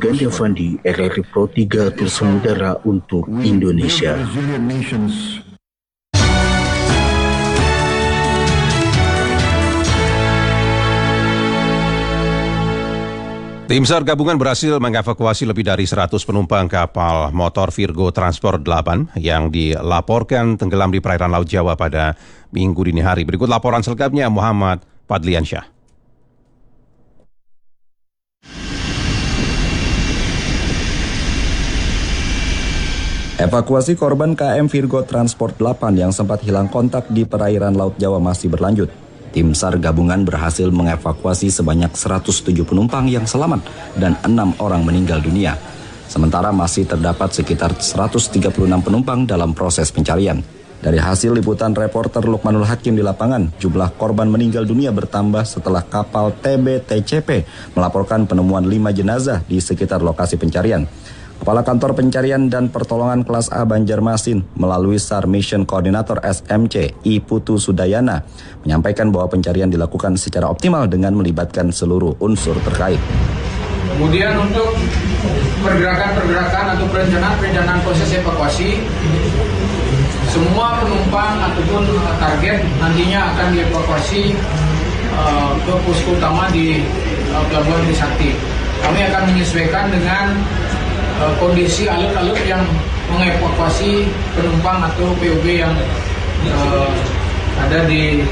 Ganda Fandi, RRI Pro 3 Tursum Udara untuk Indonesia. Tim SAR gabungan berhasil mengevakuasi lebih dari 100 penumpang kapal motor Virgo Transport 8 yang dilaporkan tenggelam di perairan Laut Jawa pada Minggu dini hari. Berikut laporan selengkapnya Muhammad Fadliansyah. Evakuasi korban KM Virgo Transport 8 yang sempat hilang kontak di perairan Laut Jawa masih berlanjut. Tim SAR gabungan berhasil mengevakuasi sebanyak 107 penumpang yang selamat dan 6 orang meninggal dunia. Sementara masih terdapat sekitar 136 penumpang dalam proses pencarian. Dari hasil liputan reporter Lukmanul Hakim di lapangan, jumlah korban meninggal dunia bertambah setelah kapal TBTCP melaporkan penemuan 5 jenazah di sekitar lokasi pencarian. Kepala Kantor Pencarian dan Pertolongan Kelas A Banjarmasin melalui SAR Mission Coordinator SMC I Putu Sudayana menyampaikan bahwa pencarian dilakukan secara optimal dengan melibatkan seluruh unsur terkait. Kemudian untuk pergerakan atau perencanaan proses evakuasi, semua penumpang ataupun target nantinya akan dievakuasi ke posko utama di Pelabuhan Trisakti. Kami akan menyesuaikan dengan kondisi alur-alur yang mengevakuasi penumpang atau POB yang ada di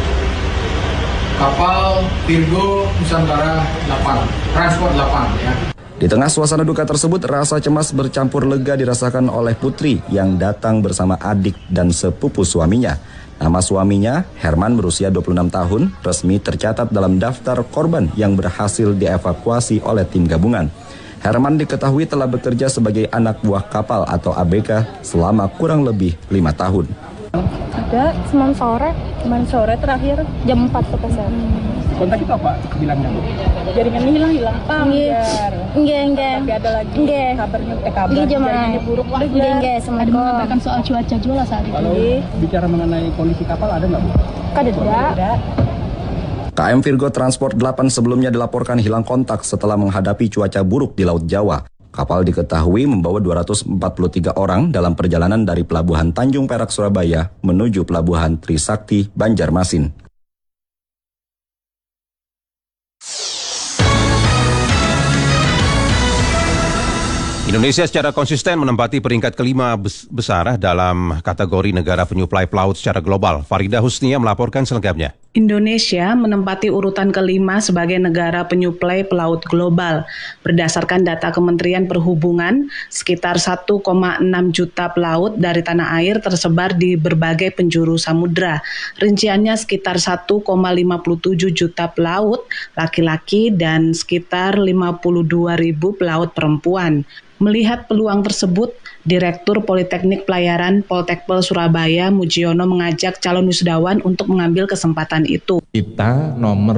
kapal Virgo Nusantara 8, Transport 8 ya. Di tengah suasana duka tersebut, rasa cemas bercampur lega dirasakan oleh Putri yang datang bersama adik dan sepupu suaminya. Nama suaminya, Herman, berusia 26 tahun, resmi tercatat dalam daftar korban yang berhasil dievakuasi oleh tim gabungan. Herman diketahui telah bekerja sebagai anak buah kapal atau ABK selama kurang lebih 5 tahun. Ada semalam sore terakhir jam 4 ke pasar. Kontak itu apa bilangnya? Jaringannya hilang. Enggak. Tapi ada lagi kabarnya jaringannya buruk. Enggak. Ada mengatakan soal cuaca juga saat itu. Kalau bicara mengenai kondisi kapal ada nggak Bu? Ada. KM Virgo Transport 8 sebelumnya dilaporkan hilang kontak setelah menghadapi cuaca buruk di Laut Jawa. Kapal diketahui membawa 243 orang dalam perjalanan dari Pelabuhan Tanjung Perak, Surabaya menuju Pelabuhan Trisakti, Banjarmasin. Indonesia secara konsisten menempati peringkat kelima besar dalam kategori negara penyuplai pelaut secara global. Farida Husnia melaporkan selengkapnya. Indonesia menempati urutan kelima sebagai negara penyuplai pelaut global. Berdasarkan data Kementerian Perhubungan, sekitar 1,6 juta pelaut dari tanah air tersebar di berbagai penjuru samudra. Rinciannya sekitar 1,57 juta pelaut laki-laki dan sekitar 52.000 pelaut perempuan. Melihat peluang tersebut, Direktur Politeknik Pelayaran Poltekpel Surabaya Mujiono mengajak calon wisudawan untuk mengambil kesempatan itu. Kita nomor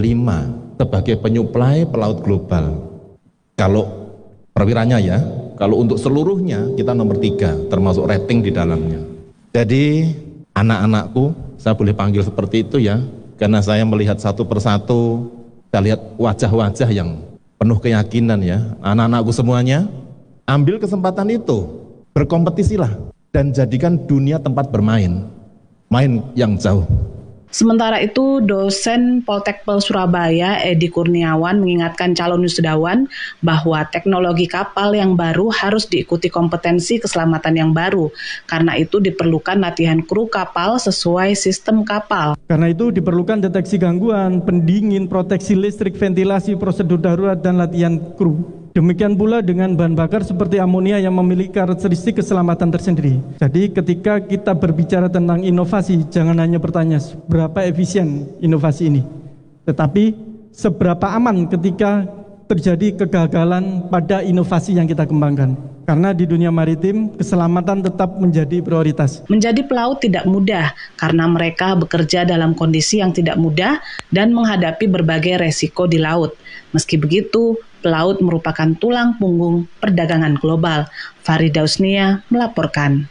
5 sebagai penyuplai pelaut global. Kalau perwiranya ya, kalau untuk seluruhnya kita nomor 3 termasuk rating di dalamnya. Jadi anak-anakku, saya boleh panggil seperti itu ya, karena saya melihat satu persatu, saya lihat wajah-wajah yang penuh keyakinan ya. Anak-anakku semuanya, ambil kesempatan itu, berkompetisilah dan jadikan dunia tempat bermain, main yang jauh. Sementara itu, dosen Poltekpel Surabaya Edi Kurniawan mengingatkan calon wisudawan bahwa teknologi kapal yang baru harus diikuti kompetensi keselamatan yang baru. Karena itu diperlukan latihan kru kapal sesuai sistem kapal. Karena itu diperlukan deteksi gangguan, pendingin, proteksi listrik, ventilasi, prosedur darurat, dan latihan kru. Demikian pula dengan bahan bakar seperti amonia yang memiliki karakteristik keselamatan tersendiri. Jadi ketika kita berbicara tentang inovasi, jangan hanya bertanya seberapa efisien inovasi ini, tetapi seberapa aman ketika terjadi kegagalan pada inovasi yang kita kembangkan. Karena di dunia maritim, keselamatan tetap menjadi prioritas. Menjadi pelaut tidak mudah, karena mereka bekerja dalam kondisi yang tidak mudah dan menghadapi berbagai resiko di laut. Meski begitu, pelaut merupakan tulang punggung perdagangan global. Farida Husnia melaporkan.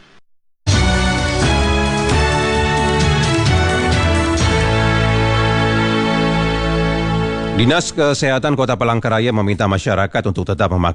Dinas Kesehatan Kota Palangkaraya meminta masyarakat untuk tetap memakai